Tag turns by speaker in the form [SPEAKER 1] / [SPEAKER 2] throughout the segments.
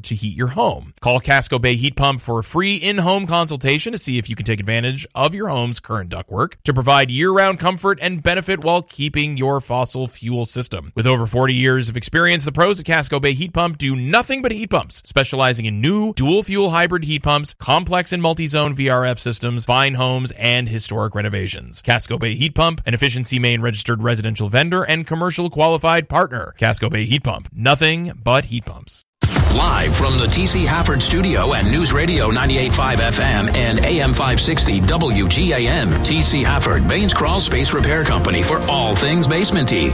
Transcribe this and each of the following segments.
[SPEAKER 1] powered to heat your home. Call Casco Bay Heat Pump for a free in-home consultation to see if you can take advantage of your home's current ductwork to provide year-round comfort and benefit while keeping your fossil fuel system. With over 40 years of experience, the pros at Casco Bay Heat Pump do nothing but heat pumps, specializing in new dual-fuel hybrid heat pumps, complex and multi-zone VRF systems, fine homes, and historic renovations. Casco Bay Heat Pump, an Efficiency Maine registered residential vendor and commercial qualified partner. Casco Bay Heat Pump, nothing but heat pumps.
[SPEAKER 2] Live from the T.C. Hafford Studio at News Radio 98.5 FM and AM 560 WGAM. T.C. Hafford, Baines Crawl Space Repair Company for all things basement-y.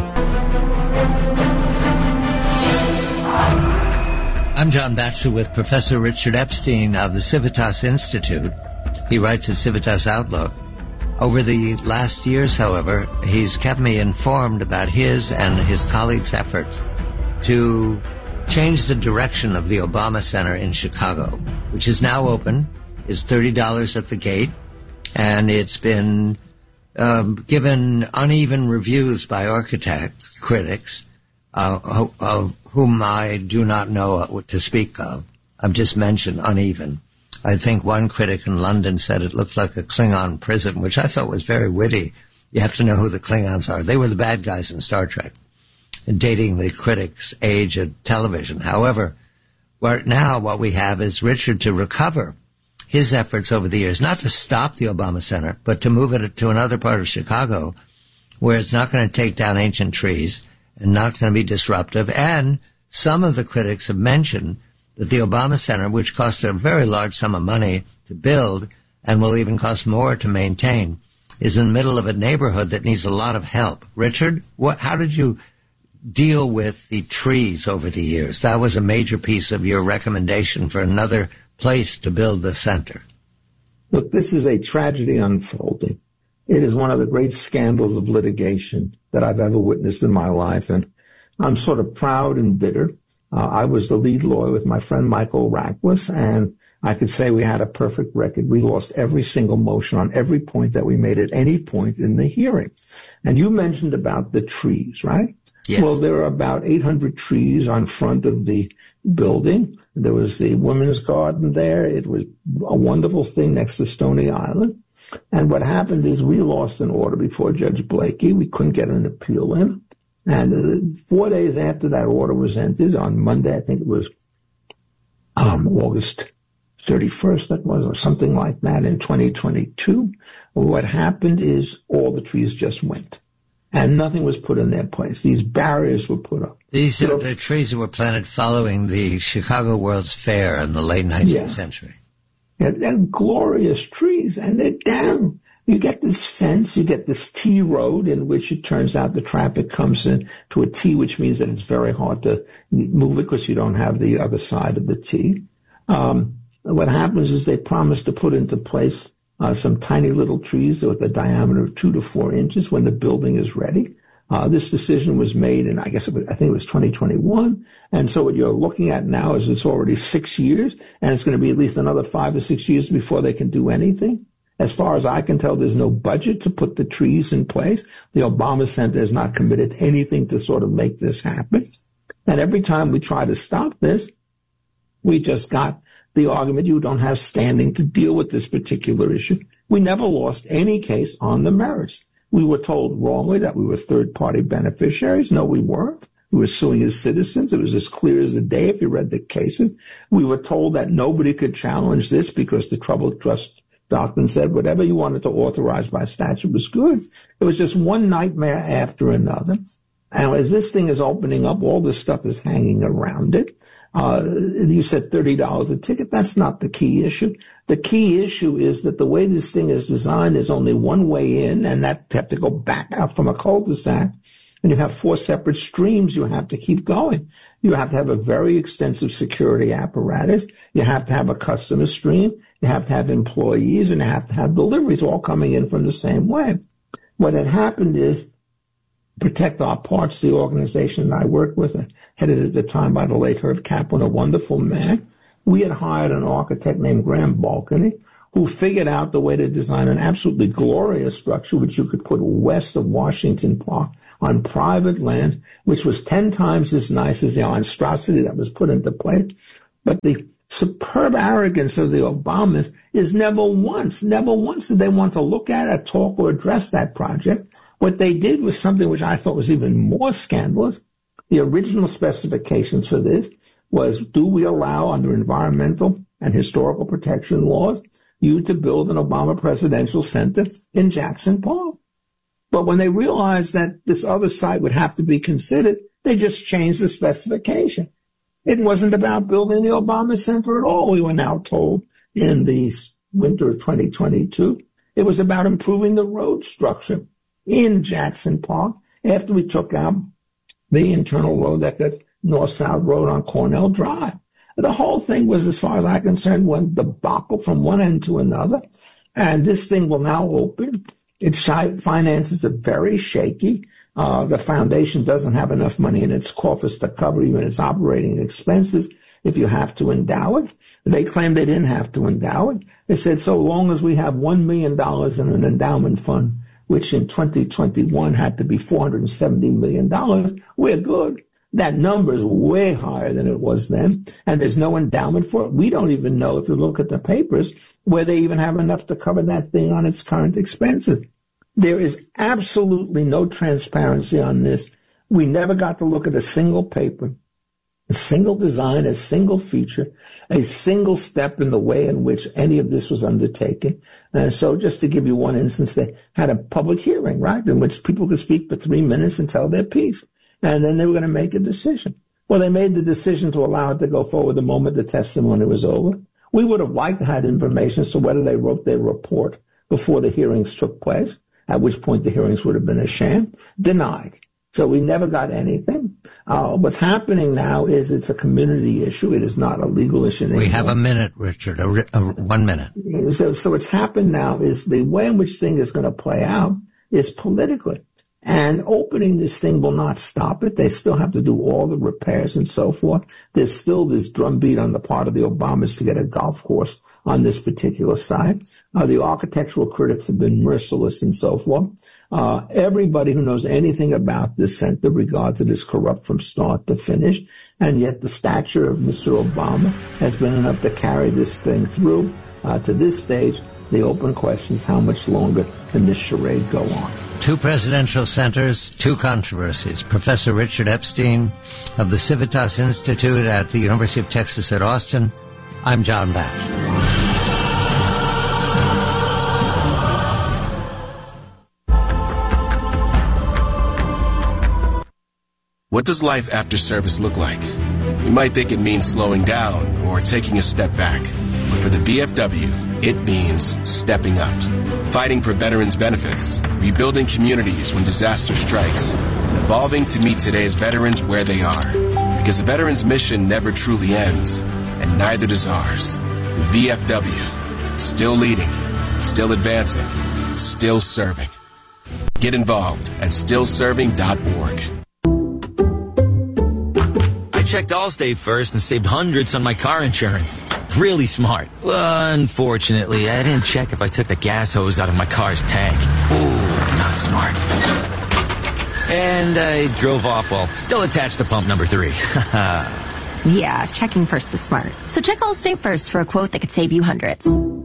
[SPEAKER 3] I'm John Batchelor with Professor Richard Epstein of the Civitas Institute. He writes at Civitas Outlook. Over the last years, however, he's kept me informed about his and his colleagues' efforts to change the direction of the Obama Center in Chicago, which is now open. It's $30 at the gate, and it's been given uneven reviews by critics, of whom I do not know what to speak of. I've just mentioned uneven. I think one critic in London said it looked like a Klingon prison, which I thought was very witty. You have to know who the Klingons are. They were the bad guys in Star Trek, dating the critics' age of television. However, right now what we have is Richard to recover his efforts over the years, not to stop the Obama Center, but to move it to another part of Chicago where it's not going to take down ancient trees and not going to be disruptive. And some of the critics have mentioned that the Obama Center, which cost a very large sum of money to build and will even cost more to maintain, is in the middle of a neighborhood that needs a lot of help. Richard, how did you deal with the trees over the years? That was a major piece of your recommendation for another place to build the center.
[SPEAKER 4] Look, this is a tragedy unfolding. It is one of the great scandals of litigation that I've ever witnessed in my life, and I'm sort of proud and bitter. I was the lead lawyer with my friend Michael Rackwitz, and I could say we had a perfect record. We lost every single motion on every point that we made at any point in the hearing. And you mentioned about the trees, right?
[SPEAKER 3] Yes.
[SPEAKER 4] Well, there are about 800 trees on front of the building. There was the women's garden there. It was a wonderful thing next to Stony Island. And what happened is we lost an order before Judge Blakey. We couldn't get an appeal in. And 4 days after that order was entered, on Monday, I think it was August 31st, that was, or something like that, in 2022, what happened is all the trees just went. And nothing was put in their place. These barriers were put up.
[SPEAKER 3] These are the trees that were planted following the Chicago World's Fair in the late 19th century.
[SPEAKER 4] Yeah, they're glorious trees, and they're down. You get this fence, you get this T road in which it turns out the traffic comes in to a T, which means that it's very hard to move it because you don't have the other side of the T. What happens is they promise to put into place some tiny little trees with a diameter of 2 to 4 inches when the building is ready. This decision was made in, I think it was 2021. And so what you're looking at now is it's already 6 years, and it's going to be at least another 5 or 6 years before they can do anything. As far as I can tell, there's no budget to put the trees in place. The Obama Center has not committed anything to sort of make this happen. And every time we try to stop this, we just got the argument you don't have standing to deal with this particular issue. We never lost any case on the merits. We were told wrongly that we were third-party beneficiaries. No, we weren't. We were suing as citizens. It was as clear as the day if you read the cases. We were told that nobody could challenge this because the Troubled Trust Doctrine said whatever you wanted to authorize by statute was good. It was just one nightmare after another. And as this thing is opening up, all this stuff is hanging around it. You said $30 a ticket. That's not the key issue. The key issue is that the way this thing is designed is only one way in, and that you have to go back out from a cul-de-sac. And you have 4 separate streams you have to keep going. You have to have a very extensive security apparatus. You have to have a customer stream. You have to have employees, and you have to have deliveries all coming in from the same way. What had happened is Protect Our Parts, the organization that I worked with, headed at the time by the late Herb Kaplan, a wonderful man. We had hired an architect named Graham Balcony, who figured out the way to design an absolutely glorious structure which you could put west of Washington Park on private land, which was 10 times as nice as the monstrosity that was put into place. But the superb arrogance of the Obamas is never once did they want to look at it, talk, or address that project. What they did was something which I thought was even more scandalous. The original specifications for this was, do we allow, under environmental and historical protection laws, you to build an Obama Presidential Center in Jackson Park? But when they realized that this other site would have to be considered, they just changed the specification. It wasn't about building the Obama Center at all, we were now told in the winter of 2022. It was about improving the road structure in Jackson Park after we took out the internal road, that north-south road on Cornell Drive. The whole thing was, as far as I'm concerned, one debacle from one end to another. And this thing will now open. Its finances are very shaky. The foundation doesn't have enough money in its coffers to cover even its operating expenses if you have to endow it. They claimed they didn't have to endow it. They said, so long as we have $1 million in an endowment fund, which in 2021 had to be $470 million, we're good. That number is way higher than it was then, and there's no endowment for it. We don't even know, if you look at the papers, where they even have enough to cover that thing on its current expenses. There is absolutely no transparency on this. We never got to look at a single paper, a single design, a single feature, a single step in the way in which any of this was undertaken. And so just to give you one instance, they had a public hearing, right, in which people could speak for 3 minutes and tell their piece. And then they were going to make a decision. Well, they made the decision to allow it to go forward the moment the testimony was over. We would have liked to have winformation as to whether they wrote their report before the hearings took place, at which point the hearings would have been a sham. Denied. So we never got anything. What's happening now is it's a community issue. It is not a legal issue anymore.
[SPEAKER 3] We have a minute, Richard, 1 minute.
[SPEAKER 4] So what's happened now is the way in which thing is going to play out is politically. And opening this thing will not stop it. They still have to do all the repairs and so forth. There's still this drumbeat on the part of the Obamas to get a golf course on this particular site. The architectural critics have been merciless and so forth. Everybody who knows anything about this center regards it as corrupt from start to finish. And yet the stature of Mr. Obama has been enough to carry this thing through. To this stage, the open question is, how much longer can this charade go on?
[SPEAKER 3] 2 presidential centers, 2 controversies. Professor Richard Epstein of the Civitas Institute at the University of Texas at Austin. I'm John Batchelor.
[SPEAKER 5] What does life after service look like? You might think it means slowing down or taking a step back. But for the VFW, it means stepping up. Fighting for veterans' benefits, rebuilding communities when disaster strikes, and evolving to meet today's veterans where they are. Because a veteran's mission never truly ends, and neither does ours. The VFW, still leading, still advancing, still serving. Get involved at stillserving.org.
[SPEAKER 6] I checked Allstate first and saved hundreds on my car insurance. Really smart. Unfortunately, I didn't check if I took the gas hose out of my car's tank. Ooh, not smart. And I drove off while still attached to pump number 3.
[SPEAKER 7] Yeah, checking first is smart. So check Allstate first for a quote that could save you hundreds.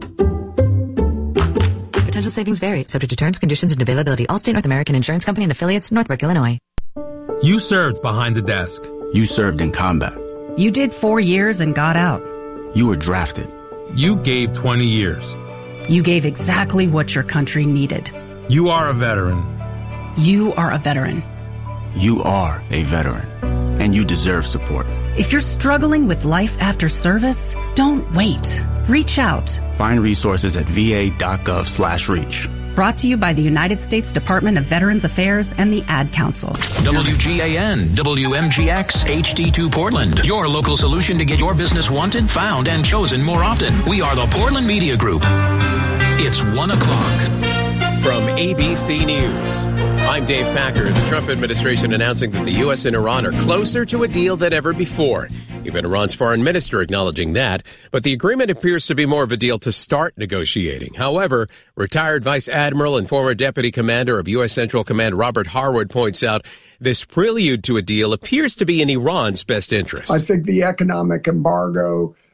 [SPEAKER 8] Potential savings vary, subject to terms, conditions, and availability. Allstate North American Insurance Company and affiliates, Northbrook, Illinois.
[SPEAKER 9] You served behind the desk.
[SPEAKER 10] You served in combat.
[SPEAKER 11] You did 4 years and got out.
[SPEAKER 10] You were drafted.
[SPEAKER 9] You gave 20 years.
[SPEAKER 11] You gave exactly what your country needed.
[SPEAKER 9] You are a veteran.
[SPEAKER 11] You are a veteran.
[SPEAKER 10] You are a veteran. And you deserve support.
[SPEAKER 11] If you're struggling with life after service, don't wait. Reach out.
[SPEAKER 10] Find resources at va.gov/reach.
[SPEAKER 11] Brought to you by the United States Department of Veterans Affairs and the Ad Council.
[SPEAKER 2] WGAN, WMGX, HD2 Portland. Your local solution to get your business wanted, found, and chosen more often. We are the Portland Media Group. It's 1 o'clock.
[SPEAKER 12] From ABC News, I'm Dave Packer. The Trump administration announcing that the U.S. and Iran are closer to a deal than ever before. Even Iran's foreign minister acknowledging that. But the agreement appears to be more of a deal to start negotiating. However, retired Vice Admiral and former Deputy Commander of U.S. Central Command Robert Harwood points out this prelude to a deal appears to be in Iran's best interest.
[SPEAKER 13] I think the economic embargo